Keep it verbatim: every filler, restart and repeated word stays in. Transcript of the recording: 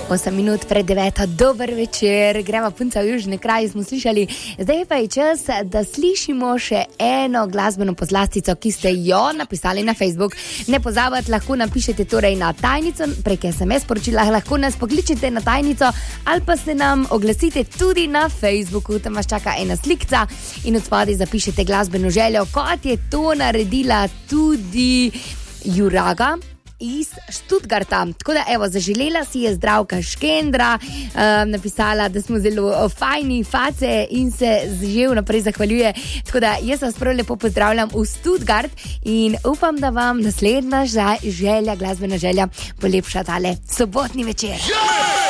osem minut pred deveto, dober večer, gremo punca v južne kraje, smo slišali. Zdaj pa je čas, da slišimo še eno glasbeno pozlastico, ki ste jo napisali na Facebook. Ne pozabite, lahko napišete torej na tajnico, prek es em es poročila, lahko nas pokličite na tajnico ali pa se nam oglasite tudi na Facebooku, tam vas čaka ena slikca in od spodaj zapišete glasbeno željo, kot je to naredila tudi Juraga iz Stuttgarta. Tako da, evo, zaželela si je Zdravka Škendra, um, napisala, da smo zelo fajni face in se že vnaprej zahvaljuje. Tako da, jaz vas prav lepo pozdravljam v Stuttgart in upam, da vam naslednja želja, glasbena želja, polepša tale sobotni večer. Yeah!